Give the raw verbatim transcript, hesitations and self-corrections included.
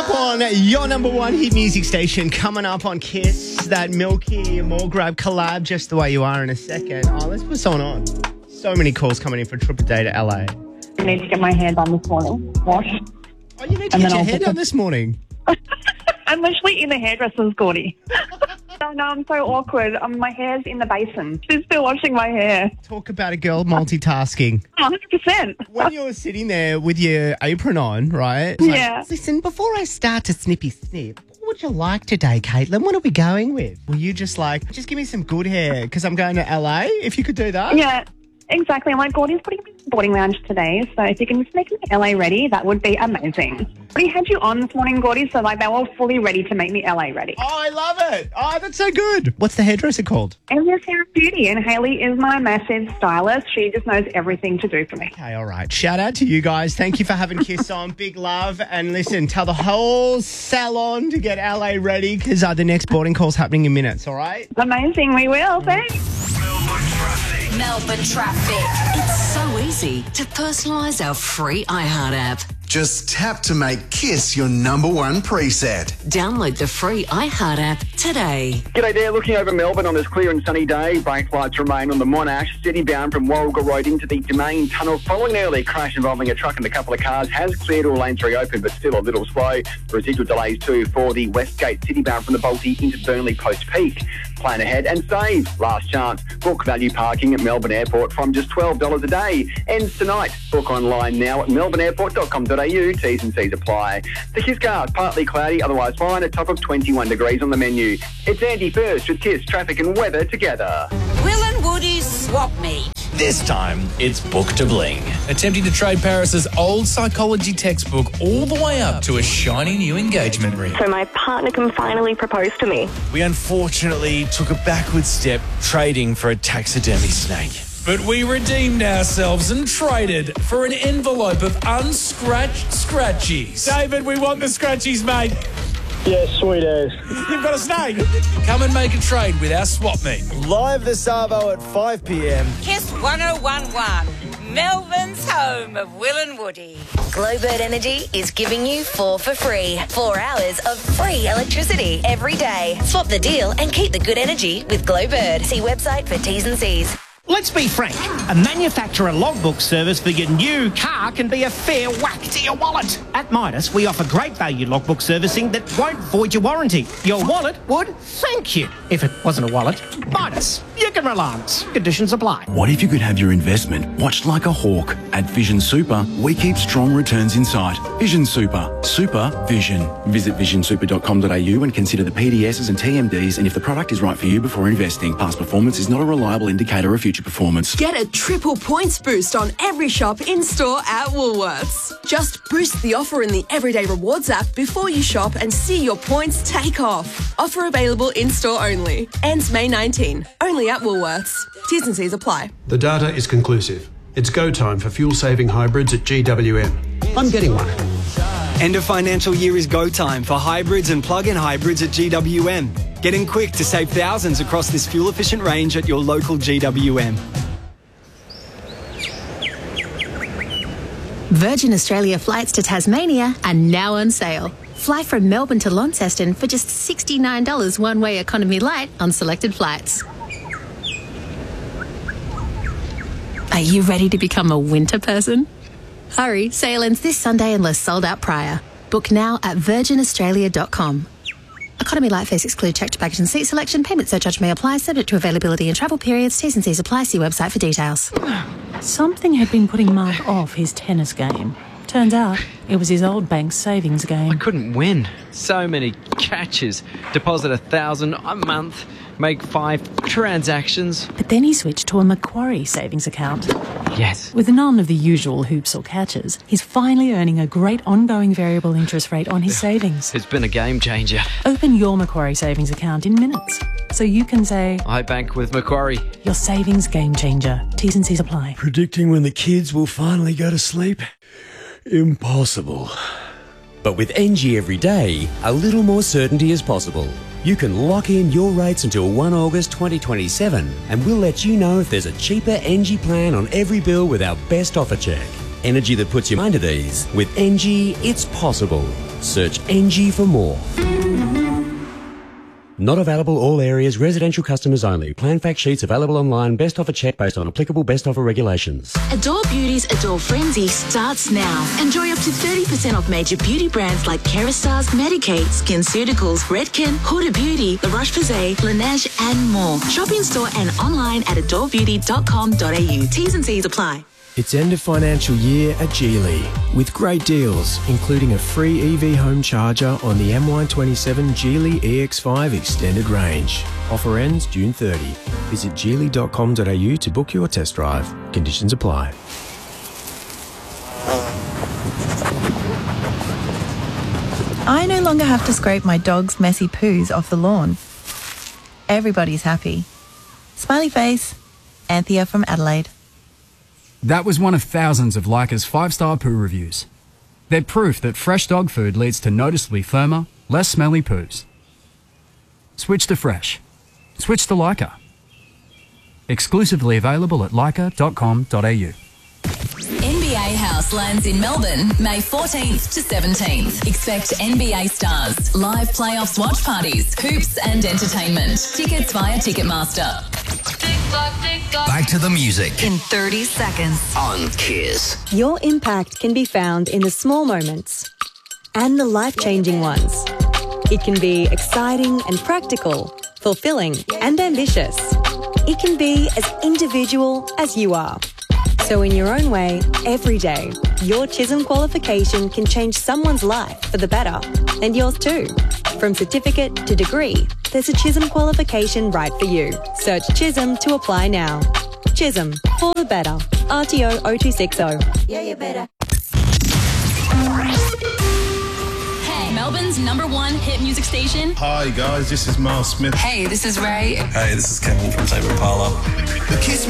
up on your number one hit music station. Coming up on Kiss, that Milky More Grab collab, Just the Way You Are, in a second. Oh, let's put someone on. So many calls coming in for a trip a day to L A. I need to get my hair done this morning. Wash. Oh, you need to And get then your I'll hair book done a- this morning. I'm literally in the hairdresser's, Gordy. Oh, no, I'm so awkward. Um, my hair's in the basin. She's still washing my hair. Talk about a girl multitasking. one hundred percent. When you're sitting there with your apron on, right? It's like, Yeah. listen, before I start to snippy snip, what would you like today, Caitlin? What are we going with? Were you just like, just give me some good hair because I'm going to L A? If you could do that. Yeah, exactly. I'm like, Gordy's putting me in the boarding lounge today, so if you can just make me L A ready, that would be amazing. We had you on this morning, Gordy, so like they were fully ready to make me L A ready. Oh, I love it. Oh, that's so good. What's the hairdresser called? Endless Hair and Beauty, and Hayley is my massive stylist. She just knows everything to do for me. Okay, all right. Shout out to you guys. Thank you for having Kiss on. Big love. And listen, tell the whole salon to get L A ready because uh, the next boarding call's happening in minutes, all right? Amazing, we will. Thanks. Melbourne traffic. Melbourne traffic. It's so easy to personalise our free iHeart app. Just tap to make Kiss your number one preset. Download the free iHeart app today. G'day there, looking over Melbourne on this clear and sunny day. Brake lights remain on the Monash, city-bound from Warragul Road into the Domain Tunnel. Following an early crash involving a truck and a couple of cars has cleared all lanes reopened, but still a little slow. Residual delays too for the Westgate, city-bound from the Balti into Burnley post-peak. Plan ahead and save. Last chance. Book value parking at Melbourne Airport from just twelve dollars a day. Ends tonight. Book online now at melbourne airport dot com dot a u. T's and C's apply. The Kiss car, partly cloudy, otherwise fine, a top of twenty-one degrees on the menu. It's Andy first with Kiss, traffic and weather together. Will and Woody's Swap Meet. This time, it's Book to Bling. Attempting to trade Paris's old psychology textbook all the way up to a shiny new engagement ring. So my partner can finally propose to me. We unfortunately took a backward step trading for a taxidermy snake. But we redeemed ourselves and traded for an envelope of unscratched scratchies. David, we want the scratchies, mate. Yeah, sweet as. You've got a snake. Come and make a trade with our swap meet. Live this Arvo at five p.m. Kiss one oh one one, Melbourne's home of Will and Woody. Glowbird Energy is giving you four for free. Four hours of free electricity every day. Swap the deal and keep the good energy with Glowbird. See website for T's and C's. Let's be frank, a manufacturer logbook service for your new car can be a fair whack to your wallet. At Midas, we offer great value logbook servicing that won't void your warranty. Your wallet would thank you. If it wasn't a wallet, Midas, you can rely on us. Conditions apply. What if you could have your investment watched like a hawk? At Vision Super, we keep strong returns in sight. Vision Super. Super Vision. Visit vision super dot com dot a u and consider the P D Ss and T M Ds and if the product is right for you before investing. Past performance is not a reliable indicator of future performance. Get a triple points boost on every shop in-store at Woolworths. Just boost the offer in the Everyday Rewards app before you shop and see your points take off. Offer available in-store only. Ends May nineteenth. Only at Woolworths. T's and C's apply. The data is conclusive. It's go time for fuel-saving hybrids at G W M. I'm getting one. End of financial year is go time for hybrids and plug-in hybrids at G W M. Get in quick to save thousands across this fuel-efficient range at your local G W M. Virgin Australia flights to Tasmania are now on sale. Fly from Melbourne to Launceston for just sixty-nine dollars one-way economy light on selected flights. Are you ready to become a winter person? Hurry, sale ends this Sunday unless sold out prior. Book now at virgin australia dot com. Economy light fares exclude checked baggage and seat selection. Payment surcharge may apply, subject to availability and travel periods. T's and C's apply. See website for details. Something had been putting Mark off his tennis game. Turns out it was his old bank's savings game. I couldn't win. So many catches. Deposit a thousand a month. Make five transactions. But then he switched to a Macquarie savings account. Yes. With none of the usual hoops or catches, he's finally earning a great ongoing variable interest rate on his savings. It's been a game changer. Open your Macquarie savings account in minutes, so you can say, I bank with Macquarie. Your savings game changer. T's and C's apply. Predicting when the kids will finally go to sleep? Impossible. But with N G Everyday, a little more certainty is possible. You can lock in your rates until the first of August twenty twenty-seven, and we'll let you know if there's a cheaper N G plan on every bill with our best offer check. Energy that puts your mind at ease. With N G, it's possible. Search N G for more. Not available all areas, residential customers only. Plan fact sheets available online. Best offer check based on applicable best offer regulations. Adore Beauty's Adore Frenzy starts now. Enjoy up to thirty percent off major beauty brands like Kerastars, Medik8, SkinCeuticals, Redken, Huda Beauty, La Roche-Posay, Laneige and more. Shop in store and online at adore beauty dot com dot a u. T's and C's apply. It's end of financial year at Geely with great deals, including a free E V home charger on the M Y twenty-seven Geely E X five Extended Range. Offer ends June thirtieth. Visit geely dot com dot a u to book your test drive. Conditions apply. I no longer have to scrape my dog's messy poos off the lawn. Everybody's happy. Smiley face, Anthea from Adelaide. That was one of thousands of Leica's five-star poo reviews. They're proof that fresh dog food leads to noticeably firmer, less smelly poos. Switch to fresh. Switch to Leica. Exclusively available at leica dot com dot a u. N B A House lands in Melbourne, May fourteenth to seventeenth. Expect N B A stars, live playoffs watch parties, hoops and entertainment. Tickets via Ticketmaster. Back to the music In thirty seconds. on Kiss. Your impact can be found in the small moments and the life-changing ones. It can be exciting and practical, fulfilling and ambitious. It can be as individual as you are. So in your own way, every day, your Chisholm qualification can change someone's life for the better, and yours too. From certificate to degree, there's a Chisholm qualification right for you. Search Chisholm to apply now. Chisholm, for the better. R T O zero two six zero. Yeah, you better. Hey, Melbourne's number one hit music station. Hi guys, this is Miles Smith. Hey, this is Ray. Hey, this is Kevin from Tame Impala. The Kiss